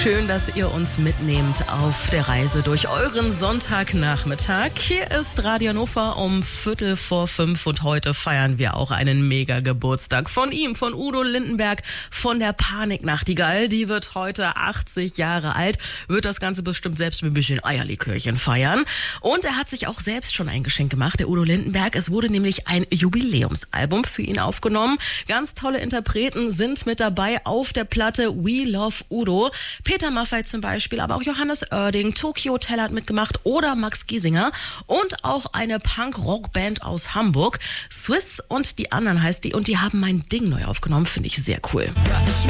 Schön, dass ihr uns mitnehmt auf der Reise durch euren Sonntagnachmittag. Hier ist Radio Hannover um 4:45 und heute feiern wir auch einen Mega-Geburtstag von ihm, von Udo Lindenberg, von der Paniknachtigall. Die wird heute 80 Jahre alt, wird das Ganze bestimmt selbst mit ein bisschen Eierlikörchen feiern. Und er hat sich auch selbst schon ein Geschenk gemacht, der Udo Lindenberg. Es wurde nämlich ein Jubiläumsalbum für ihn aufgenommen. Ganz tolle Interpreten sind mit dabei auf der Platte We Love Udo. Peter Maffay zum Beispiel, aber auch Johannes Oerding, Tokyo Hotel hat mitgemacht oder Max Giesinger und auch eine Punk-Rock-Band aus Hamburg. Swiss und die anderen heißt die und die haben mein Ding neu aufgenommen, finde ich sehr cool.